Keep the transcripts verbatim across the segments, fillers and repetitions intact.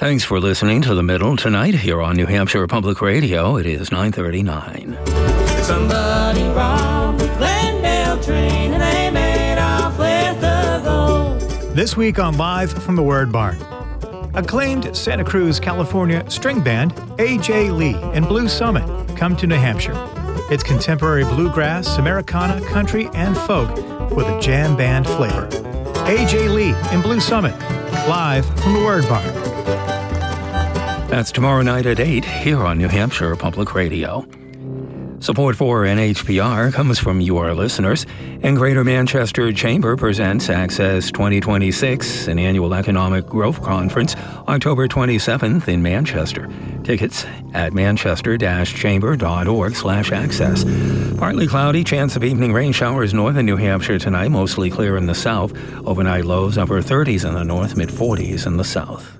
Thanks for listening to The Middle tonight here on New Hampshire Public Radio. It is nine thirty-nine. Somebody robbed the Glendale train and they made off with the gold. This week on Live from the Word Barn, acclaimed Santa Cruz, California string band A J Lee and Blue Summit come to New Hampshire. It's contemporary bluegrass, Americana, country, and folk with a jam band flavor. A J Lee and Blue Summit, live from the Word Barn. That's tomorrow night at eight here on New Hampshire Public Radio. Support for N H P R comes from you, our listeners, and Greater Manchester Chamber presents Access twenty twenty-six, an annual economic growth conference, October twenty-seventh in Manchester. Tickets at manchester-chamber.org slash access. Partly cloudy, chance of evening rain showers northern New Hampshire tonight, mostly clear in the south. Overnight lows upper thirties in the north, mid forties in the south.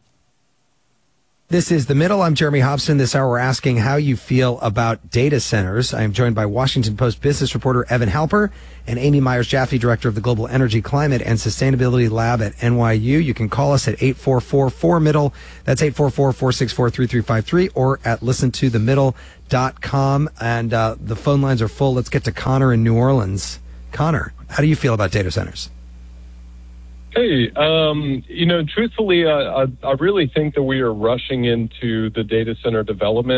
This is The Middle. I'm Jeremy Hobson. This hour we're asking how you feel about data centers. I am joined by Washington Post business reporter Evan Halper and Amy Myers-Jaffe, director of the Global Energy, Climate, and Sustainability Lab at N Y U. You can call us at eight four four, four middle. That's eight four four, four six four, three three five three or at listen to the middle dot com. And uh, the phone lines are full. Let's get to Connor in New Orleans. Connor, how do you feel about data centers? Hey, um, you know, truthfully, uh, I, I really think that we are rushing into the data center development.